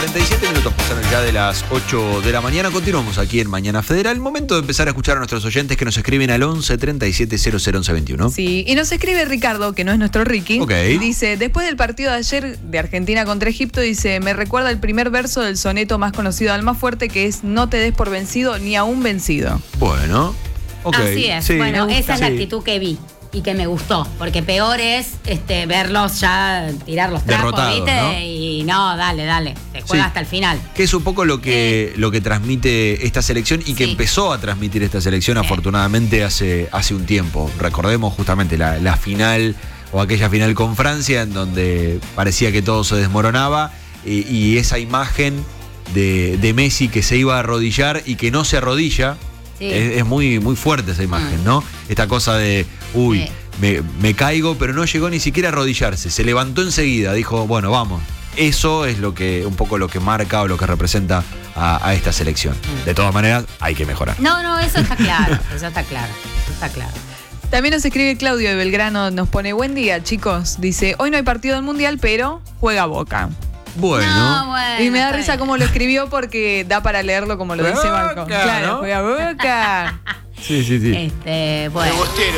37 minutos pasaron ya de las 8 de la mañana. Continuamos aquí en Mañana Federal. Momento de empezar a escuchar a nuestros oyentes que nos escriben al 11 37 00 11 21. Sí, y nos escribe Ricardo, que no es nuestro Ricky. Ok. Dice, después del partido de ayer de Argentina contra Egipto, dice, me recuerda el primer verso del soneto más conocido al más fuerte, que es no te des por vencido ni aún vencido. Bueno, ok. Así es. Sí, bueno, esa es la sí. actitud que vi y que me gustó, porque peor es verlos ya tirar los trapos, Derrotados, ¿viste? ¿no? Y no, dale, se juega Sí. hasta el final. Que es un poco lo que transmite esta selección y que Sí. empezó a transmitir esta selección afortunadamente hace un tiempo. Recordemos justamente la final o aquella final con Francia en donde parecía que todo se desmoronaba y esa imagen de Messi que se iba a arrodillar y que no se arrodilla. Sí. Es muy, muy fuerte esa imagen, ¿no? Esta cosa de, Sí. me caigo, pero no llegó ni siquiera a arrodillarse. Se levantó enseguida, dijo, bueno, vamos. Eso es un poco lo que marca o lo que representa a esta selección. De todas maneras, hay que mejorar. No, eso está claro, eso está claro. También nos escribe Claudio de Belgrano, nos pone, buen día, chicos. Dice, hoy no hay partido del Mundial, pero juega Boca. Bueno. No, bueno, Y me da está risa bien. cómo lo escribió porque da para leerlo como lo dice Boca, Marco. Claro, ¿no? juega Boca. Sí. Bueno.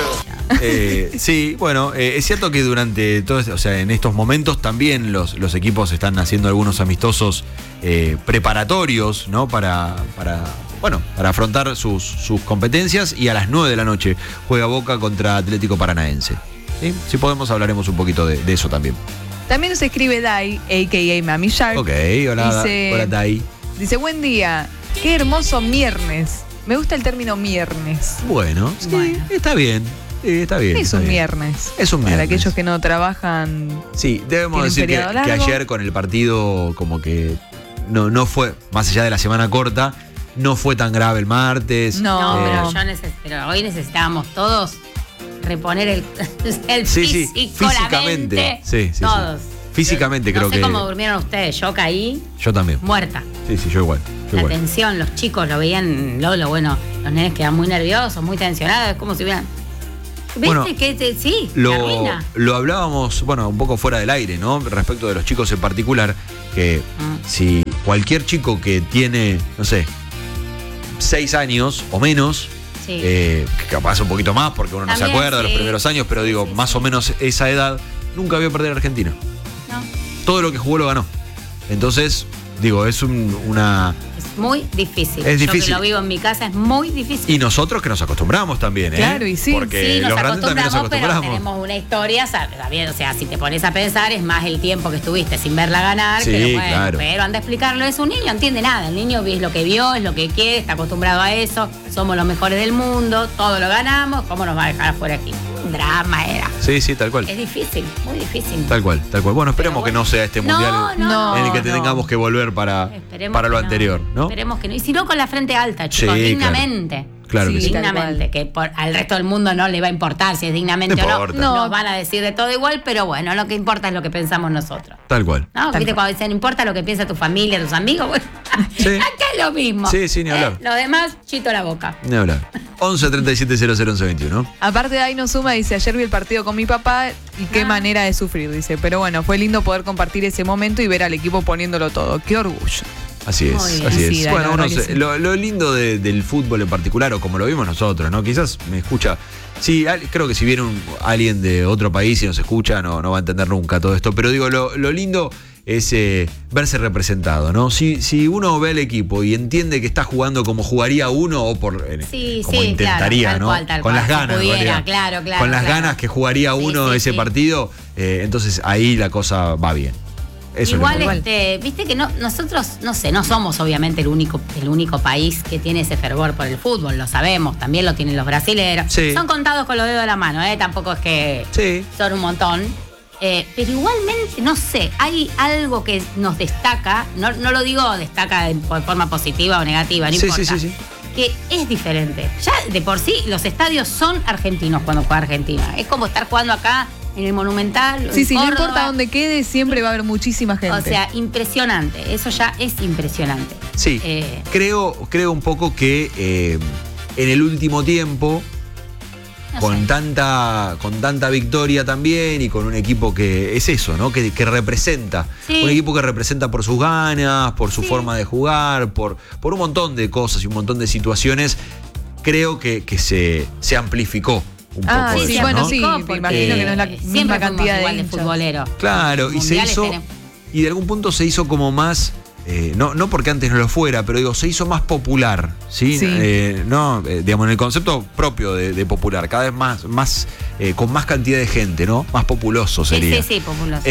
Sí, bueno, es cierto que durante todo, o sea, en estos momentos también los equipos están haciendo algunos amistosos preparatorios, ¿no? Para afrontar sus competencias, y a las 9 de la noche juega Boca contra Atlético Paranaense. ¿Sí? Si podemos hablaremos un poquito de eso también. También nos escribe Dai, a.k.a. Mami Shark. Ok, hola, hola Tai. Dice, buen día, qué hermoso viernes. Me gusta el término viernes. Bueno, sí, Bueno. está bien. Está bien. Es está un bien. viernes. Es un Para viernes. aquellos que no trabajan. Sí, debemos ¿Tienen decir que feriado largo? ayer con el partido como que no fue, más allá de la semana corta, no fue tan grave el martes. No, Pero hoy necesitábamos todos reponer el Sí, físico, la físicamente. mente. Sí. Todos. Físicamente No creo sé que. cómo durmieron ustedes. Yo caí Yo también. muerta. Sí, yo igual. La tensión, los chicos lo veían, bueno, los nenes quedan muy nerviosos, muy tensionados, es como si hubieran. ¿Viste Bueno, que sí? Carolina. Lo hablábamos, un poco fuera del aire, ¿no? Respecto de los chicos en particular, que si cualquier chico que tiene, no sé, 6 años o menos, Sí. que capaz un poquito más porque uno no se También, acuerda de los sí. primeros años, pero digo, Sí, más sí. o menos esa edad, nunca vio perder a Argentina. No, Todo lo que jugó lo ganó. Entonces, digo, es una... es muy difícil. Es Yo difícil. que lo vivo en mi casa es muy difícil. Y nosotros que nos acostumbramos también, ¿eh? Claro, y sí. Porque Sí, nos los grandes también nos acostumbramos, pero acostumbramos. tenemos una historia, ¿sabes? O sea, si te pones a pensar, es más el tiempo que estuviste sin verla ganar, Sí, pero bueno, claro. pero anda a explicarlo, es un niño, no entiende nada. El niño es lo que vio, es lo que quiere, está acostumbrado a eso, somos los mejores del mundo, todo lo ganamos, ¿cómo nos va a dejar afuera aquí? Un drama era. Sí, tal cual. Es difícil, muy difícil. Tal cual. Bueno, esperemos Pero que no sea este mundial no, en el que no. tengamos que volver para Esperemos lo que no. anterior, ¿no? Esperemos que no. Y si no, con la frente alta, chicos, Sí, dignamente. Claro que sí. Dignamente, que al resto del mundo no le va a importar si es dignamente No o no. importa. No. Nos van a decir de todo igual, pero bueno, lo que importa es lo que pensamos nosotros. Tal cual. ¿No? Tal ¿Viste cual. cuando dicen no importa lo que piensa tu familia, tus amigos? Bueno, Sí. acá es lo mismo. Sí, ni hablar. Lo demás, chito la boca. Ni hablar. 11 37 00 11 21. Aparte de ahí nos suma, dice, ayer vi el partido con mi papá y qué manera de sufrir, dice. Pero bueno, fue lindo poder compartir ese momento y ver al equipo poniéndolo todo. Qué orgullo. Así es, Muy bien. así Sí, es. la Bueno, verdad uno que se- sí. lo lindo del fútbol en particular, o como lo vimos nosotros, ¿no? Quizás me escucha. Sí, creo que si viene alguien de otro país y nos escucha, no va a entender nunca todo esto. Pero digo, lo lindo es verse representado, ¿no? Si uno ve al equipo y entiende que está jugando como jugaría uno, o como intentaría, claro, ¿no? tal Con cual, las si ganas, en pudiera, realidad. claro, Con las claro. ganas que jugaría Sí, uno sí, ese sí. partido, entonces ahí la cosa va bien. Eso Igual, es lo importante. viste que nosotros, no sé, no somos obviamente el único país que tiene ese fervor por el fútbol, lo sabemos, también lo tienen los brasileros. Sí. Son contados con los dedos de la mano, tampoco es que Sí. son un montón. Pero igualmente, no sé, hay algo que nos destaca, no lo digo destaca de forma positiva o negativa, no Sí, importa. sí. Que es diferente. Ya de por sí los estadios son argentinos cuando juega Argentina. Es como estar jugando acá en el Monumental. Sí, en sí, no Córdoba. importa dónde quede, siempre va a haber muchísima gente. O sea, impresionante. Eso ya es impresionante. Sí, creo un poco que en el último tiempo con tanta victoria también y con un equipo que es eso, ¿no? Que representa. Un equipo que representa por sus ganas, por su forma de jugar, por un montón de cosas y un montón de situaciones. Creo que se amplificó un poco sí, eso, bueno, ¿no? sí, me imagino que no es la misma cantidad de hinchas. futboleros. Claro, y se hizo, y de algún punto se hizo como más, no porque antes no lo fuera, pero digo, se hizo más popular, ¿sí? Digamos, en el concepto propio de popular, cada vez más con más cantidad de gente, ¿no? Más populoso sería. Sí, populoso.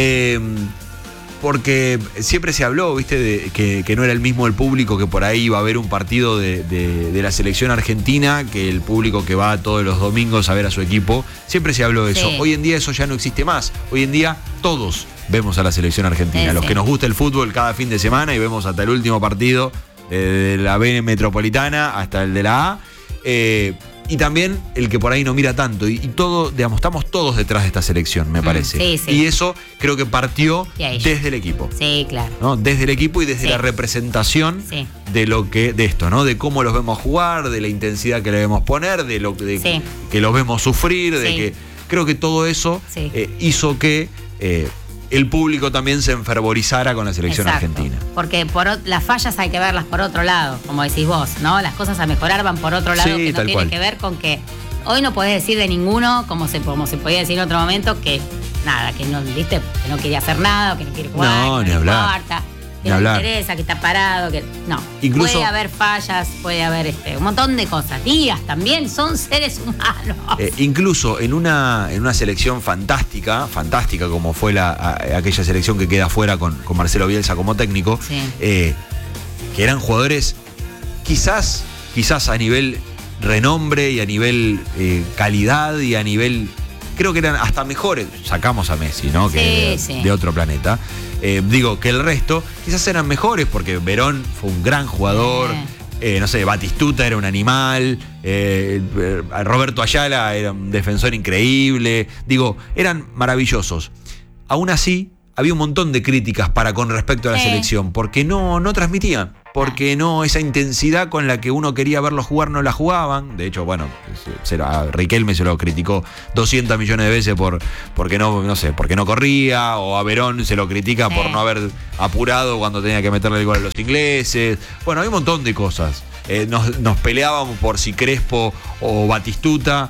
Porque siempre se habló, ¿viste? De que no era el mismo el público que por ahí iba a ver un partido de la selección argentina que el público que va todos los domingos a ver a su equipo. Siempre se habló de eso. Hoy en día eso ya no existe más. Hoy en día todos vemos a la selección argentina. Los que nos gusta el fútbol cada fin de semana y vemos hasta el último partido de la B Metropolitana hasta el de la A. Y también el que por ahí no mira tanto. Y todo, digamos, estamos todos detrás de esta selección, me parece. Y eso creo que partió desde el equipo. Sí, claro. ¿No? Desde el equipo y desde la representación de esto, ¿no? De cómo los vemos jugar, de la intensidad que le debemos poner, que los vemos sufrir, de que creo que todo eso hizo que el público también se enfervorizara con la selección argentina. Porque las fallas hay que verlas por otro lado, como decís vos, ¿no? Las cosas a mejorar van por otro lado, que no tiene que ver con que hoy no podés decir de ninguno, como se podía decir en otro momento, que nada, que no, ¿viste? Que no quería hacer nada, o que no quiere jugar, que no importa, que no le interesa, que está parado, que no. Incluso, puede haber fallas, puede haber un montón de cosas. Días también son seres humanos. Incluso en una selección fantástica como fue aquella selección que queda fuera con Marcelo Bielsa como técnico, que eran jugadores quizás a nivel renombre y a nivel calidad y a nivel, creo que eran hasta mejores, sacamos a Messi, ¿no? Que de otro planeta. Digo que el resto quizás eran mejores porque Verón fue un gran jugador, no sé, Batistuta era un animal, Roberto Ayala era un defensor increíble, digo, eran maravillosos. Aún así, había un montón de críticas con respecto a la selección, porque no transmitían, porque esa intensidad con la que uno quería verlos jugar no la jugaban. De hecho, bueno, a Riquelme se lo criticó 200 millones de veces porque no corría, o a Verón se lo critica por no haber apurado cuando tenía que meterle el gol a los ingleses. Bueno, hay un montón de cosas. Nos peleábamos por si Crespo o Batistuta.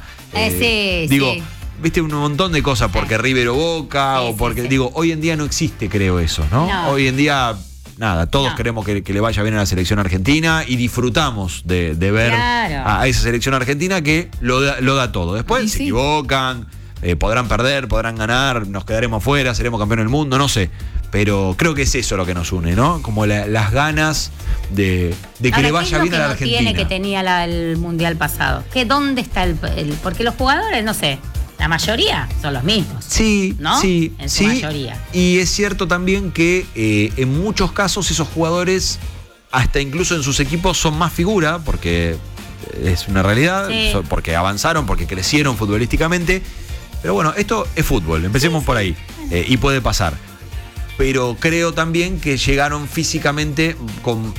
Viste, un montón de cosas, porque River o Boca, o porque, hoy en día no existe, creo eso, ¿no? Hoy en día, nada, todos queremos que le vaya bien a la selección argentina y disfrutamos de ver a esa selección argentina que lo da todo. Después se equivocan, podrán perder, podrán ganar, nos quedaremos fuera, seremos campeones del mundo, no sé. Pero creo que es eso lo que nos une, ¿no? Como las ganas de que le vaya bien a la Argentina. ¿Qué tiene que tenía el Mundial pasado? ¿Dónde está porque los jugadores, no sé, la mayoría son los mismos. Sí, ¿no? Sí, en su mayoría. Y es cierto también que en muchos casos esos jugadores, hasta incluso en sus equipos, son más figura, porque es una realidad, porque avanzaron, porque crecieron futbolísticamente. Pero bueno, esto es fútbol, empecemos por ahí. Y puede pasar. Pero creo también que llegaron físicamente con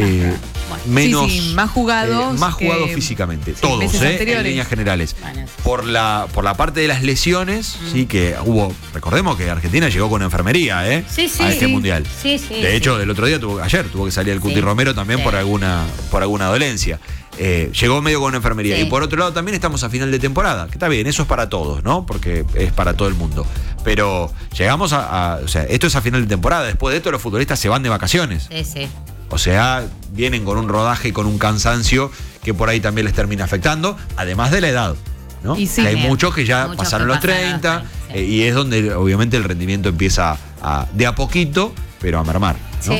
menos. Más jugados. Más jugados físicamente. Todos, en líneas generales. Por la parte de las lesiones, que hubo. Recordemos que Argentina llegó con enfermería, a este mundial. De hecho, el otro día ayer tuvo que salir el Cuti Romero también por alguna dolencia. Llegó medio con una enfermería. Y por otro lado también estamos a final de temporada, que está bien, eso es para todos, ¿no? Porque es para todo el mundo. Pero llegamos o sea, esto es a final de temporada. Después de esto los futbolistas se van de vacaciones. O sea, vienen con un rodaje y con un cansancio que por ahí también les termina afectando, además de la edad, ¿no? Y hay muchos que ya pasaron los 30 y es donde obviamente el rendimiento empieza de a poquito, pero a mermar, ¿no?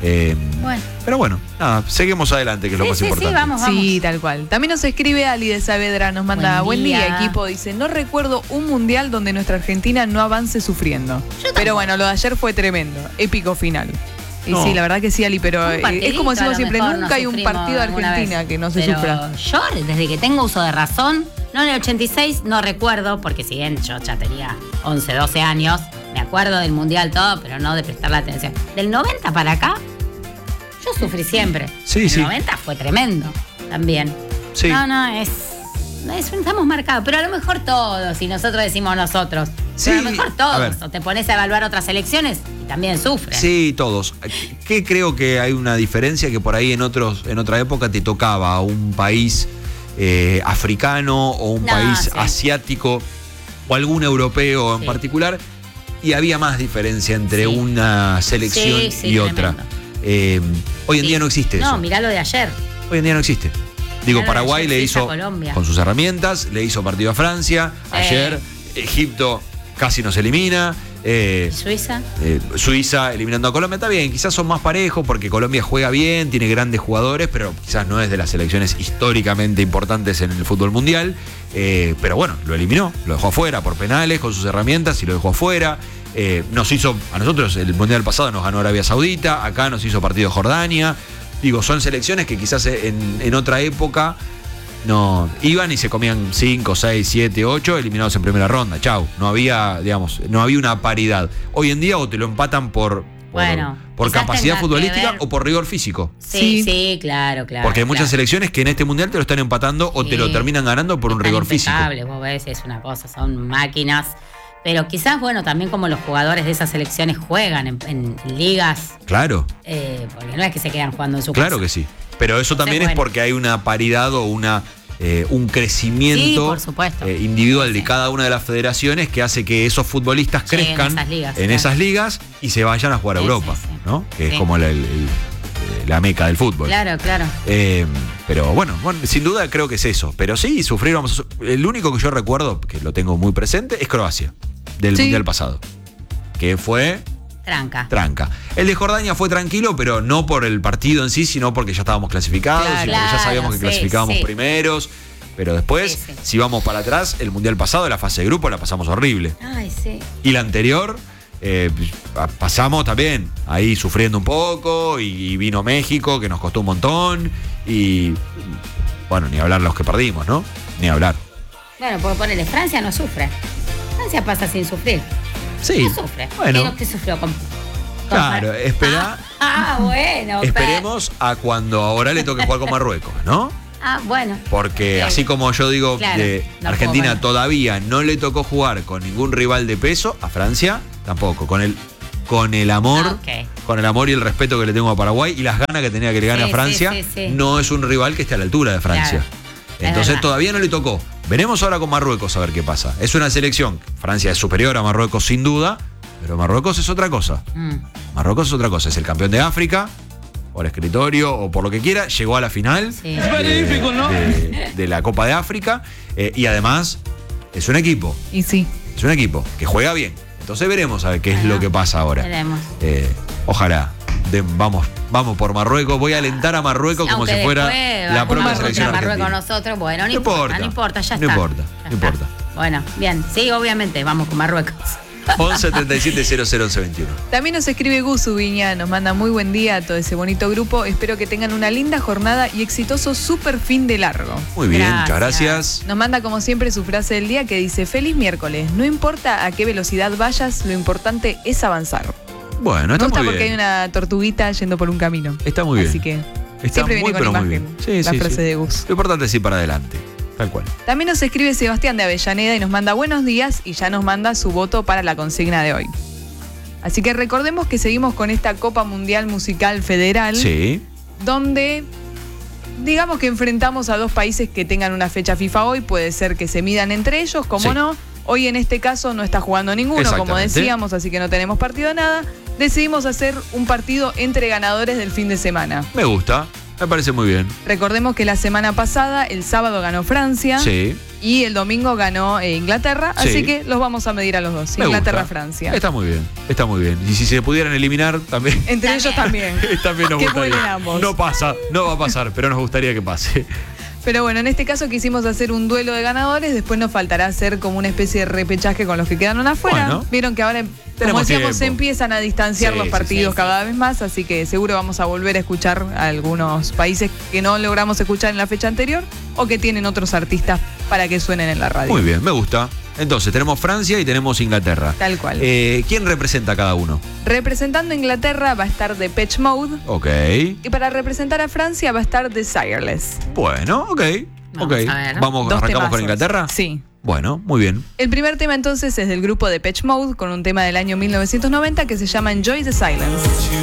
Pero bueno, nada, seguimos adelante, que es lo más importante. Vamos. Sí, tal cual. También nos escribe Ali de Saavedra, nos manda buen día, equipo. Dice, no recuerdo un mundial donde nuestra Argentina no avance sufriendo. Pero bueno, lo de ayer fue tremendo, épico final. Y sí, la verdad que sí, Ali, pero es como decimos siempre, nunca hay un partido de Argentina que no se sufra. Yo, desde que tengo uso de razón, no en el 86, no recuerdo, porque si bien yo ya tenía 11, 12 años, me acuerdo del mundial todo, pero no de prestarle atención. Del 90 para acá, yo sufrí siempre. El 90 fue tremendo también. Sí. No, es estamos marcados, pero a lo mejor todos, y nosotros decimos nosotros. Sí, pero a lo mejor todos. O te pones a evaluar otras elecciones y también sufren. Sí, todos. ¿Qué creo que hay una diferencia? Que por ahí en otra época te tocaba a un país africano o un país asiático o algún europeo en particular, y había más diferencia entre una selección y otra. Hoy en día no existe eso. No, mirá lo de ayer. Hoy en día no existe. Digo, Paraguay le hizo con sus herramientas, le hizo partido a Francia. Ayer Egipto casi nos elimina. Suiza. Suiza eliminando a Colombia. Está bien, quizás son más parejos porque Colombia juega bien, tiene grandes jugadores, pero quizás no es de las selecciones históricamente importantes en el fútbol mundial. Pero bueno, lo eliminó, lo dejó afuera por penales con sus herramientas y lo dejó afuera. A nosotros el mundial pasado nos ganó Arabia Saudita, acá nos hizo partido Jordania. Digo, son selecciones que quizás en otra época no iban y se comían 5, 6, 7, 8 eliminados en primera ronda. Chau. No había una paridad. Hoy en día o te lo empatan por capacidad futbolística o por rigor físico. Sí, claro. Porque hay muchas selecciones que en este mundial te lo están empatando o te lo terminan ganando por un rigor físico. Vos ves, es una cosa, son máquinas. Pero quizás, también como los jugadores de esas selecciones juegan en ligas. Claro. Porque no es que se quedan jugando en su casa. Claro que sí. Pero eso también es porque hay una paridad o un crecimiento por supuesto. Individual de cada una de las federaciones que hace que esos futbolistas crezcan en esas ligas y se vayan a jugar a Europa, ¿no? Que es como la meca del fútbol. Claro. Pero bueno, sin duda creo que es eso. Pero sí, sufrieron. El único que yo recuerdo, que lo tengo muy presente, es Croacia, del mundial pasado. Que fue tranca. El de Jordania fue tranquilo, pero no por el partido en sí, sino porque ya estábamos clasificados y porque ya sabíamos que clasificábamos primeros. Pero después, si vamos para atrás, el mundial pasado, la fase de grupo, la pasamos horrible. Ay, sí. Y la anterior, pasamos también ahí sufriendo un poco, y vino México, que nos costó un montón, y bueno, ni hablar los que perdimos, ¿no? Ni hablar. Bueno, porque ponele, Francia no sufre. Francia pasa sin sufrir. Sí. No sufre. Bueno. ¿Qué sufrió con claro, espera. Bueno. Esperemos a cuando ahora le toque jugar con Marruecos, ¿no? Bueno. Porque así como yo digo, Argentina todavía no le tocó jugar con ningún rival de peso, a Francia tampoco. Con el amor, con el amor y el respeto que le tengo a Paraguay y las ganas que tenía que le gane a Francia, no es un rival que esté a la altura de Francia. Claro. Entonces todavía no le tocó. Veremos ahora con Marruecos a ver qué pasa. Es una selección. Francia es superior a Marruecos sin duda, pero Marruecos es otra cosa. Marruecos es otra cosa. Es el campeón de África, por escritorio o por lo que quiera. Llegó a la final de la Copa de África. Y además es un equipo. Y sí. Es un equipo que juega bien. Entonces veremos a ver qué es lo que pasa ahora. Veremos. Ojalá. Vamos por Marruecos. Voy a alentar a Marruecos como si fuera la propia selección argentina. Nosotros, no importa, ya está. No importa. Bueno, bien, sí, obviamente, vamos con Marruecos. 11 37 00 11 21. También nos escribe Gus Ubiña, nos manda muy buen día a todo ese bonito grupo. Espero que tengan una linda jornada y exitoso super fin de largo. Muy bien, muchas gracias. Nos manda como siempre su frase del día que dice: feliz miércoles, no importa a qué velocidad vayas, lo importante es avanzar. Bueno, está muy bien. Me gusta porque hay una tortuguita yendo por un camino. Está muy bien. Así que está siempre viene con imagen la frase de Gus. Lo importante es ir para adelante. Tal cual. También nos escribe Sebastián de Avellaneda y nos manda buenos días y ya nos manda su voto para la consigna de hoy. Así que recordemos que seguimos con esta Copa Mundial Musical Federal. Sí. Donde digamos que enfrentamos a dos países que tengan una fecha FIFA hoy. Puede ser que se midan entre ellos, como no. Hoy en este caso no está jugando ninguno, como decíamos, así que no tenemos partido nada. Decidimos hacer un partido entre ganadores del fin de semana. Me gusta. Me parece muy bien. Recordemos que la semana pasada, el sábado ganó Francia. Sí. Y el domingo ganó Inglaterra. Sí. Así que los vamos a medir a los dos. Inglaterra-Francia. Está muy bien. Está muy bien. Y si se pudieran eliminar también. Entre ellos también. También nos gustaría. Ambos. No pasa, no va a pasar, pero nos gustaría que pase. Pero bueno, en este caso quisimos hacer un duelo de ganadores. Después nos faltará hacer como una especie de repechaje con los que quedaron afuera. Bueno, vieron que ahora, como decíamos, se empiezan a distanciar los partidos cada vez más. Así que seguro vamos a volver a escuchar a algunos países que no logramos escuchar en la fecha anterior o que tienen otros artistas para que suenen en la radio. Muy bien, me gusta. Entonces, tenemos Francia y tenemos Inglaterra. Tal cual. ¿Quién representa a cada uno? Representando a Inglaterra va a estar Depeche Mode. Ok. Y para representar a Francia va a estar Desireless. Bueno, ok. Arrancamos con Inglaterra. Sí. Bueno, muy bien. El primer tema entonces es del grupo Depeche Mode con un tema del año 1990 que se llama Enjoy the Silence.